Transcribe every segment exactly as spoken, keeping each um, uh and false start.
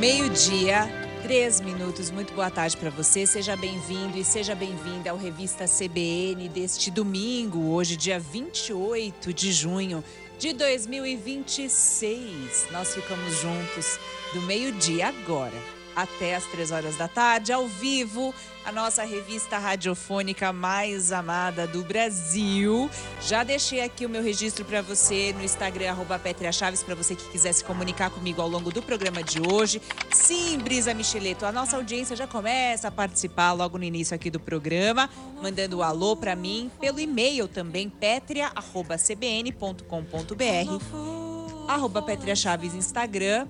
Meio-dia, três minutos. Muito boa tarde para você. Seja bem-vindo e seja bem-vinda ao Revista C B N deste domingo, hoje, dia vinte e oito de junho de dois mil e vinte e seis. Nós ficamos juntos do meio-dia agora até as três horas da tarde, ao vivo, a nossa revista radiofônica mais amada do Brasil. Já deixei aqui o meu registro para você no Instagram, arroba Petria Chaves, para você que quiser se comunicar comigo ao longo do programa de hoje. Sim, Brisa Micheleto, a nossa audiência já começa a participar logo no início aqui do programa, mandando um alô para mim pelo e-mail também, petria arroba c b n ponto com ponto b r, arroba Petria Chaves Instagram.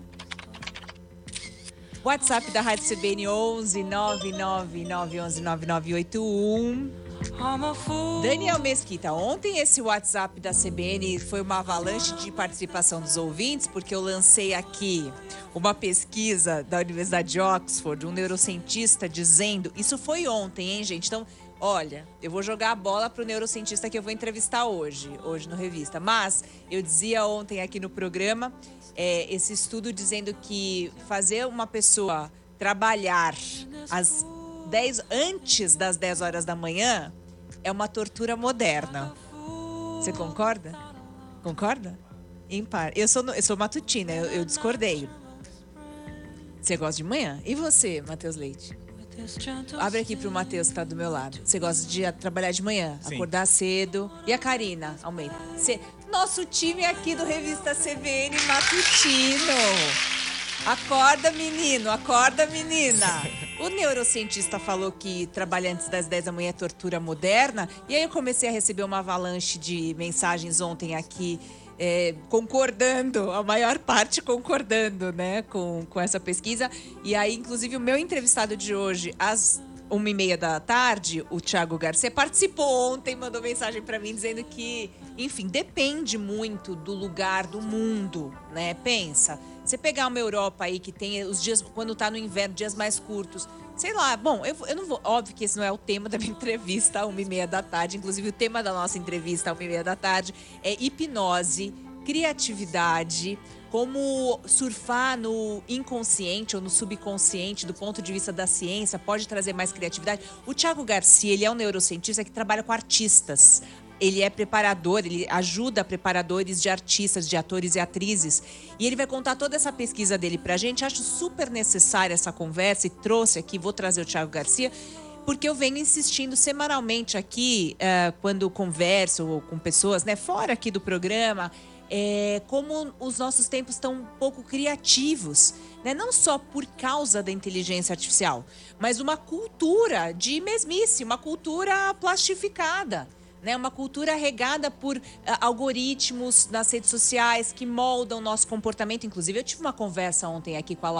WhatsApp da Rádio C B N onze nove nove nove um um nove nove oito um. Daniel Mesquita, ontem esse WhatsApp da C B N foi uma avalanche de participação dos ouvintes, porque eu lancei aqui uma pesquisa da Universidade de Oxford, um neurocientista dizendo... Isso foi ontem, hein, gente? Então, olha, eu vou jogar a bola pro neurocientista que eu vou entrevistar hoje, hoje no Revista. Mas eu dizia ontem aqui no programa... É, esse estudo dizendo que fazer uma pessoa trabalhar às dez, antes das dez horas da manhã é uma tortura moderna. Você concorda? Concorda? Impar. Eu sou, eu sou matutina, eu, eu discordei. Você gosta de manhã? E você, Matheus Leite? Abre aqui pro Matheus que tá do meu lado. Você gosta de trabalhar de manhã? Sim. Acordar cedo? E a Karina? Aumenta. Cê... Nosso time aqui do Revista C B N matutino. Acorda, menino. Acorda, menina. O neurocientista falou que trabalhar antes das dez da manhã é tortura moderna. E aí eu comecei a receber uma avalanche de mensagens ontem aqui, é, concordando, a maior parte concordando, né, com, com essa pesquisa. E aí, inclusive, o meu entrevistado de hoje, às uma e meia da tarde, o Thiago Garcia, participou ontem, mandou mensagem para mim dizendo que, enfim, depende muito do lugar do mundo, né? Pensa, você pegar uma Europa aí que tem os dias, quando tá no inverno, dias mais curtos, sei lá, bom, eu, eu não vou, óbvio que esse não é o tema da minha entrevista à uma e meia da tarde, inclusive o tema da nossa entrevista à uma e meia da tarde é hipnose, criatividade, como surfar no inconsciente ou no subconsciente do ponto de vista da ciência pode trazer mais criatividade. O Thiago Garcia, ele é um neurocientista que trabalha com artistas. Ele é preparador, ele ajuda preparadores de artistas, de atores e atrizes. E ele vai contar toda essa pesquisa dele pra gente. Acho super necessária essa conversa e trouxe aqui, vou trazer o Thiago Garcia, porque eu venho insistindo semanalmente aqui, uh, quando converso com pessoas, né, fora aqui do programa, É, como os nossos tempos estão um pouco criativos, né? Não só por causa da inteligência artificial, mas uma cultura de mesmice, uma cultura plastificada, né? Uma cultura regada por uh, algoritmos nas redes sociais que moldam o nosso comportamento. Inclusive, eu tive uma conversa ontem aqui com a